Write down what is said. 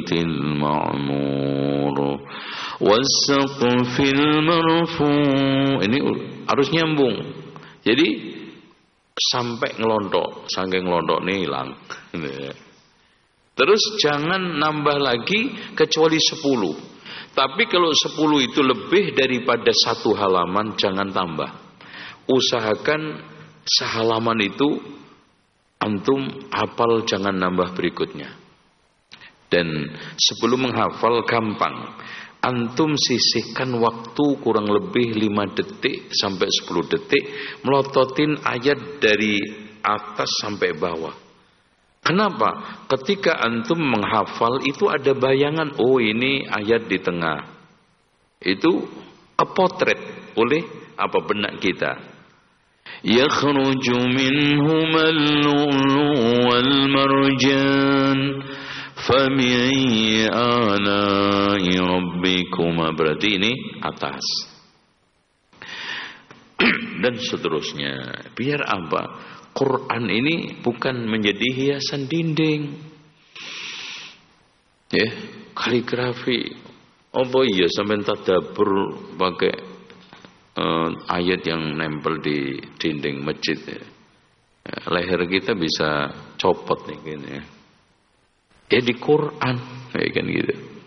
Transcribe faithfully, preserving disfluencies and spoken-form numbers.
ma'mur was-saqfil marfu'. Ini harus nyambung. Jadi sampai ngelontok, saking ngelontok nih hilang. Terus jangan nambah lagi kecuali sepuluh. Tapi kalau sepuluh itu lebih daripada satu halaman, jangan tambah. Usahakan sehalaman itu antum hafal, jangan nambah berikutnya. Dan sebelum menghafal gampang, antum sisihkan waktu kurang lebih lima detik sampai sepuluh detik melototin ayat dari atas sampai bawah. Kenapa? Ketika antum menghafal itu ada bayangan, oh ini ayat di tengah. Itu kepotret oleh apa benak kita. Yakhruju minhumal lu'lu' wal marjan fabi'ayyi ala'i rabbikuma. Berarti ini atas. Dan seterusnya. Biar apa? Quran ini bukan menjadi hiasan dinding. Ya, kaligrafi. Apa iya sampai tadabbur pakai uh, ayat yang nempel di dinding masjid ya. Ya, leher kita bisa copot nih gini ya. Ya di Quran kayak kan gitu.